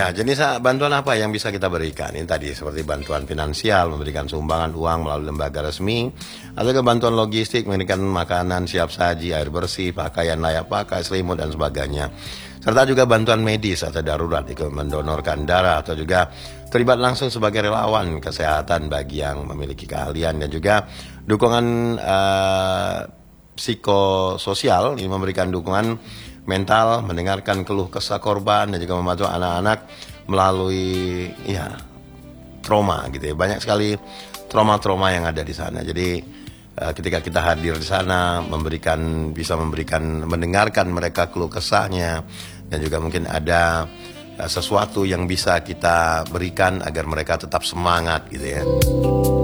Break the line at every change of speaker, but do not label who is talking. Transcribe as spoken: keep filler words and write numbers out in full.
Ya, jenis bantuan apa yang bisa kita berikan? Ini tadi seperti bantuan finansial, memberikan sumbangan uang melalui lembaga resmi, atau ke bantuan logistik, memberikan makanan siap saji, air bersih, pakaian layak pakai, selimut dan sebagainya. Serta juga bantuan medis atau darurat, ikut mendonorkan darah atau juga terlibat langsung sebagai relawan kesehatan bagi yang memiliki keahlian, dan juga dukungan uh, psikososial, ini memberikan dukungan mental, mendengarkan keluh kesah korban, dan juga membantu anak-anak melalui ya trauma gitu ya. Banyak sekali trauma-trauma yang ada di sana. Jadi uh, ketika kita hadir di sana, memberikan bisa memberikan mendengarkan mereka keluh kesahnya, dan juga mungkin ada uh, sesuatu yang bisa kita berikan agar mereka tetap semangat gitu ya.